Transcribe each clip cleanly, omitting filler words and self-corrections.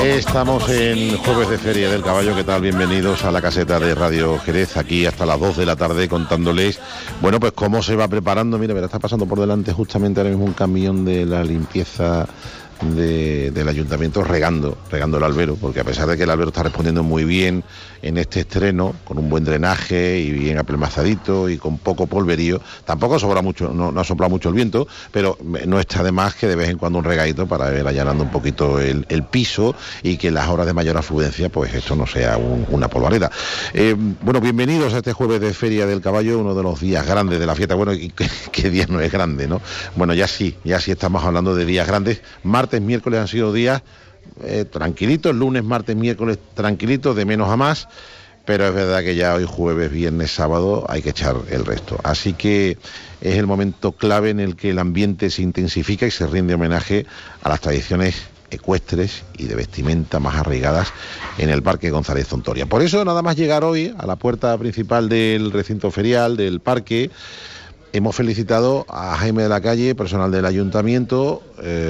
Estamos en Jueves de Feria del Caballo. ¿Qué tal? Bienvenidos a la caseta de Radio Jerez, aquí hasta las 2 de la tarde contándoles, bueno, pues cómo se va preparando. Mira, está pasando por delante justamente ahora mismo un camión de la limpieza del ayuntamiento regando el albero, porque a pesar de que el albero está respondiendo muy bien en este estreno, con un buen drenaje y bien apelmazadito y con poco polverío, tampoco sobra mucho, no ha soplado mucho el viento, pero no está de más que de vez en cuando un regadito para ir allanando un poquito el piso y que en las horas de mayor afluencia pues esto no sea una polvareda. Bueno, bienvenidos a este Jueves de Feria del Caballo, uno de los días grandes de la fiesta. Bueno, ¿y qué día no es grande, no? Bueno, ya sí estamos hablando de días grandes. Martes, miércoles han sido días tranquilitos, lunes, martes, miércoles tranquilitos, de menos a más, pero es verdad que ya hoy jueves, viernes, sábado hay que echar el resto. Así que es el momento clave en el que el ambiente se intensifica y se rinde homenaje a las tradiciones ecuestres y de vestimenta más arraigadas en el Parque González Zontoria. Por eso, nada más llegar hoy a la puerta principal del recinto ferial del parque, hemos felicitado a Jaime de la Calle, personal del ayuntamiento,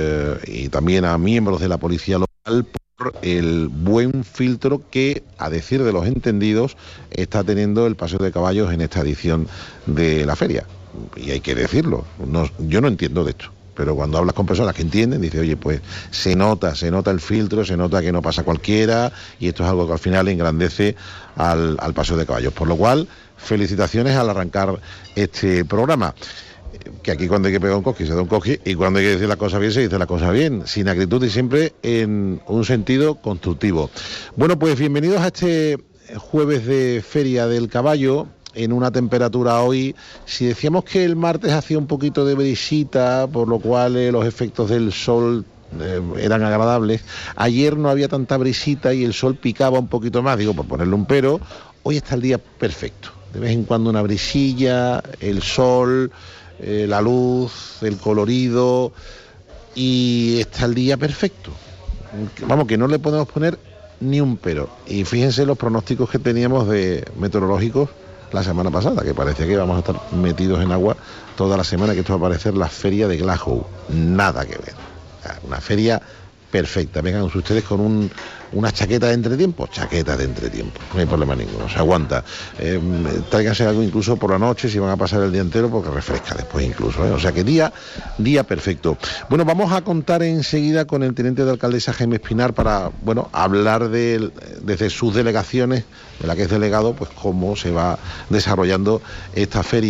y también a miembros de la policía local por el buen filtro que, a decir de los entendidos, está teniendo el paseo de caballos en esta edición de la feria. Y hay que decirlo, yo no entiendo de esto, pero cuando hablas con personas que entienden, dice, oye, pues se nota el filtro, se nota que no pasa cualquiera, y esto es algo que al final engrandece al paseo de caballos. Por lo cual, felicitaciones al arrancar este programa, que aquí cuando hay que pegar un cosqui se da un cosqui, y cuando hay que decir las cosas bien se dice las cosas bien, sin acritud y siempre en un sentido constructivo. Bueno, pues bienvenidos a este Jueves de Feria del Caballo, en una temperatura hoy, si decíamos que el martes hacía un poquito de brisita, por lo cual los efectos del sol eran agradables, ayer no había tanta brisita y el sol picaba un poquito más, digo, por ponerle un pero, hoy está el día perfecto, de vez en cuando una brisilla, el sol, la luz, el colorido, y está el día perfecto. Vamos, que no le podemos poner ni un pero. Y fíjense los pronósticos que teníamos de meteorológicos la semana pasada, que parecía que íbamos a estar metidos en agua toda la semana, que esto va a parecer la feria de Glasgow. Nada que ver. Una feria perfecta. Vengan ustedes con una chaqueta de entretiempo, no hay problema ninguno, se aguanta. Tráiganse algo incluso por la noche si van a pasar el día entero, porque refresca después incluso, O sea que día perfecto. Bueno, vamos a contar enseguida con el teniente de alcaldesa Jaime Espinar para, bueno, hablar desde sus delegaciones, de la que es delegado, pues cómo se va desarrollando esta feria.